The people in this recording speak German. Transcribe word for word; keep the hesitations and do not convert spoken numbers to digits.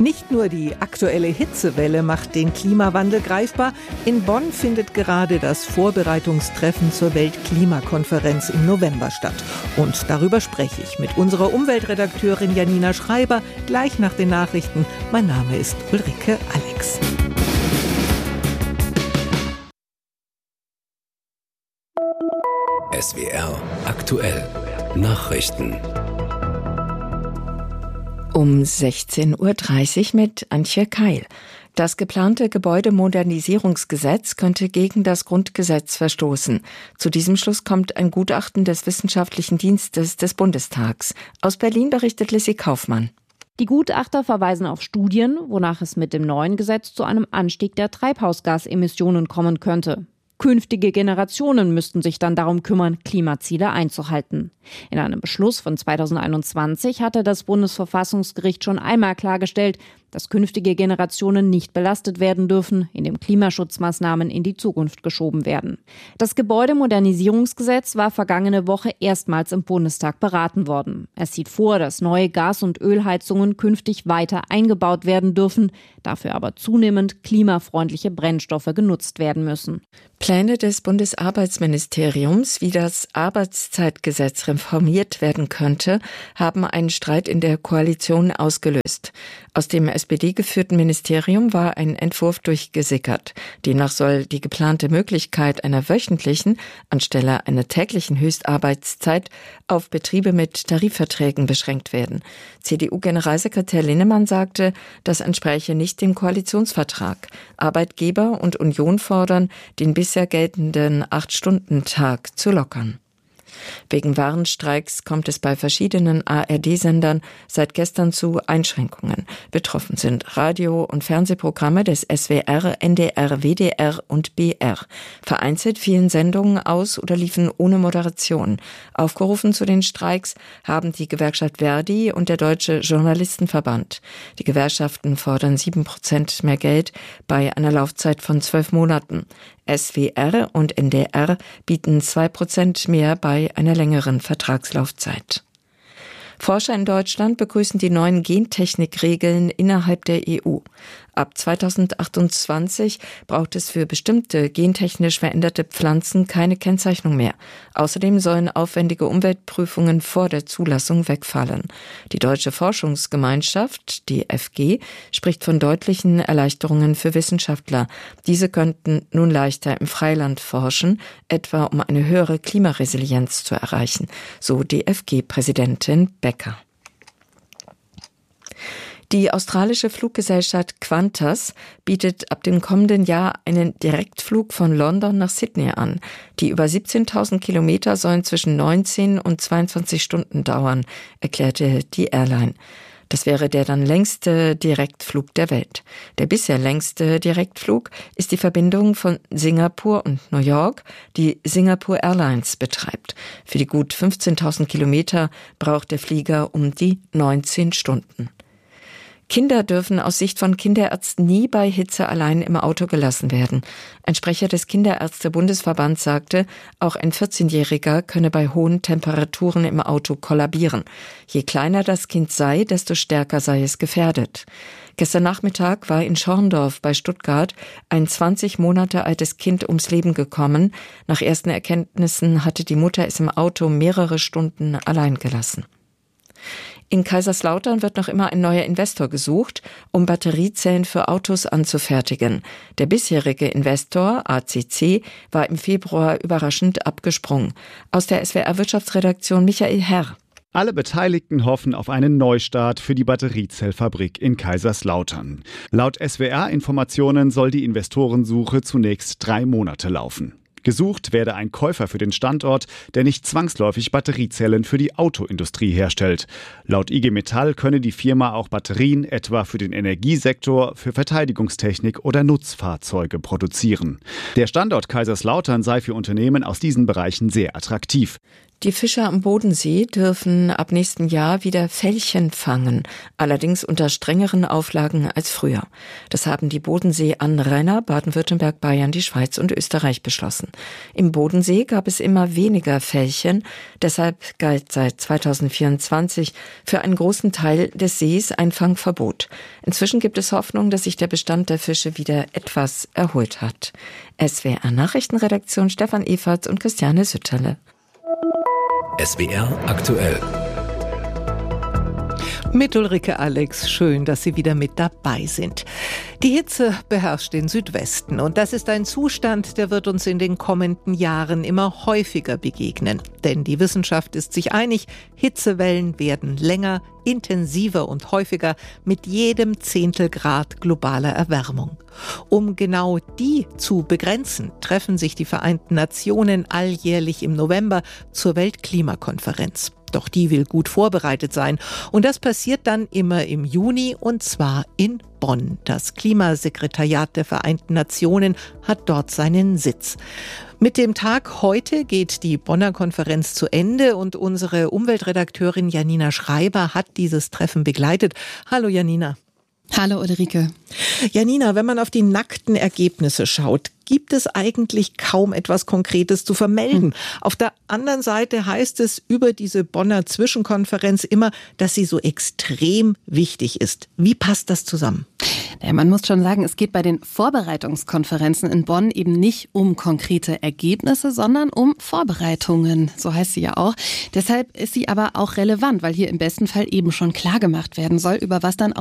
Nicht nur die aktuelle Hitzewelle macht den Klimawandel greifbar. In Bonn findet gerade das Vorbereitungstreffen zur Weltklimakonferenz im November statt. Und darüber spreche ich mit unserer Umweltredakteurin Janina Schreiber gleich nach den Nachrichten. Mein Name ist Ulrike Alex. S W R aktuell Nachrichten. Um sechzehn Uhr dreißig mit Antje Keil. Das geplante Gebäudemodernisierungsgesetz könnte gegen das Grundgesetz verstoßen. Zu diesem Schluss kommt ein Gutachten des Wissenschaftlichen Dienstes des Bundestags. Aus Berlin berichtet Lissy Kaufmann. Die Gutachter verweisen auf Studien, wonach es mit dem neuen Gesetz zu einem Anstieg der Treibhausgasemissionen kommen könnte. Künftige Generationen müssten sich dann darum kümmern, Klimaziele einzuhalten. In einem Beschluss von zweitausendeinundzwanzig hatte das Bundesverfassungsgericht schon einmal klargestellt, dass künftige Generationen nicht belastet werden dürfen, indem Klimaschutzmaßnahmen in die Zukunft geschoben werden. Das Gebäudemodernisierungsgesetz war vergangene Woche erstmals im Bundestag beraten worden. Es sieht vor, dass neue Gas- und Ölheizungen künftig weiter eingebaut werden dürfen, dafür aber zunehmend klimafreundliche Brennstoffe genutzt werden müssen. Pläne des Bundesarbeitsministeriums, wie das Arbeitszeitgesetz reformiert werden könnte, haben einen Streit in der Koalition ausgelöst. Aus dem S P D-geführten Ministerium war ein Entwurf durchgesickert. Demnach soll die geplante Möglichkeit einer wöchentlichen anstelle einer täglichen Höchstarbeitszeit auf Betriebe mit Tarifverträgen beschränkt werden. C D U-Generalsekretär Linnemann sagte, das entspräche nicht dem Koalitionsvertrag. Arbeitgeber und Union fordern, den bisher geltenden Acht-Stunden-Tag zu lockern. Wegen Warnstreiks kommt es bei verschiedenen A R D-Sendern seit gestern zu Einschränkungen. Betroffen sind Radio- und Fernsehprogramme des S W R, N D R, W D R und B R. Vereinzelt fielen Sendungen aus oder liefen ohne Moderation. Aufgerufen zu den Streiks haben die Gewerkschaft Verdi und der Deutsche Journalistenverband. Die Gewerkschaften fordern sieben Prozent mehr Geld bei einer Laufzeit von zwölf Monaten. S W R und N D R bieten zwei Prozent mehr bei einer längeren Vertragslaufzeit. Forscher in Deutschland begrüßen die neuen Gentechnikregeln innerhalb der E U. Ab zweitausendachtundzwanzig braucht es für bestimmte gentechnisch veränderte Pflanzen keine Kennzeichnung mehr. Außerdem sollen aufwendige Umweltprüfungen vor der Zulassung wegfallen. Die Deutsche Forschungsgemeinschaft, die F G, spricht von deutlichen Erleichterungen für Wissenschaftler. Diese könnten nun leichter im Freiland forschen, etwa um eine höhere Klimaresilienz zu erreichen, so die F G-Präsidentin Becker. Die australische Fluggesellschaft Qantas bietet ab dem kommenden Jahr einen Direktflug von London nach Sydney an. Die über siebzehntausend Kilometer sollen zwischen neunzehn und zweiundzwanzig Stunden dauern, erklärte die Airline. Das wäre der dann längste Direktflug der Welt. Der bisher längste Direktflug ist die Verbindung von Singapur und New York, die Singapore Airlines betreibt. Für die gut fünfzehntausend Kilometer braucht der Flieger um die neunzehn Stunden. Kinder dürfen aus Sicht von Kinderärzten nie bei Hitze allein im Auto gelassen werden. Ein Sprecher des Kinderärzte-Bundesverbands sagte, auch ein vierzehnjähriger könne bei hohen Temperaturen im Auto kollabieren. Je kleiner das Kind sei, desto stärker sei es gefährdet. Gestern Nachmittag war in Schorndorf bei Stuttgart ein zwanzig Monate altes Kind ums Leben gekommen. Nach ersten Erkenntnissen hatte die Mutter es im Auto mehrere Stunden allein gelassen. In Kaiserslautern wird noch immer ein neuer Investor gesucht, um Batteriezellen für Autos anzufertigen. Der bisherige Investor, A C C, war im Februar überraschend abgesprungen. Aus der S W R-Wirtschaftsredaktion Michael Herr. Alle Beteiligten hoffen auf einen Neustart für die Batteriezellfabrik in Kaiserslautern. Laut S W R-Informationen soll die Investorensuche zunächst drei Monate laufen. Gesucht werde ein Käufer für den Standort, der nicht zwangsläufig Batteriezellen für die Autoindustrie herstellt. Laut I G Metall könne die Firma auch Batterien etwa für den Energiesektor, für Verteidigungstechnik oder Nutzfahrzeuge produzieren. Der Standort Kaiserslautern sei für Unternehmen aus diesen Bereichen sehr attraktiv. Die Fischer am Bodensee dürfen ab nächsten Jahr wieder Felchen fangen, allerdings unter strengeren Auflagen als früher. Das haben die Bodensee-Anrainer Baden-Württemberg, Bayern, die Schweiz und Österreich beschlossen. Im Bodensee gab es immer weniger Felchen, deshalb galt seit zweitausendvierundzwanzig für einen großen Teil des Sees ein Fangverbot. Inzwischen gibt es Hoffnung, dass sich der Bestand der Fische wieder etwas erholt hat. S W R-Nachrichtenredaktion Stefan Everts und Christiane Sütterle. S W R aktuell. Mit Ulrike Alex, schön, dass Sie wieder mit dabei sind. Die Hitze beherrscht den Südwesten und das ist ein Zustand, der wird uns in den kommenden Jahren immer häufiger begegnen. Denn die Wissenschaft ist sich einig, Hitzewellen werden länger, intensiver und häufiger mit jedem Zehntelgrad globaler Erwärmung. Um genau die zu begrenzen, treffen sich die Vereinten Nationen alljährlich im November zur Weltklimakonferenz. Doch die will gut vorbereitet sein. Und das passiert dann immer im Juni und zwar in Bonn. Das Klimasekretariat der Vereinten Nationen hat dort seinen Sitz. Mit dem Tag heute geht die Bonner Konferenz zu Ende und unsere Umweltredakteurin Janina Schreiber hat dieses Treffen begleitet. Hallo Janina. Hallo Ulrike. Janina, wenn man auf die nackten Ergebnisse schaut, gibt es eigentlich kaum etwas Konkretes zu vermelden. Hm. Auf der anderen Seite heißt es über diese Bonner Zwischenkonferenz immer, dass sie so extrem wichtig ist. Wie passt das zusammen? Ja, man muss schon sagen, es geht bei den Vorbereitungskonferenzen in Bonn eben nicht um konkrete Ergebnisse, sondern um Vorbereitungen. So heißt sie ja auch. Deshalb ist sie aber auch relevant, weil hier im besten Fall eben schon klar gemacht werden soll, über was dann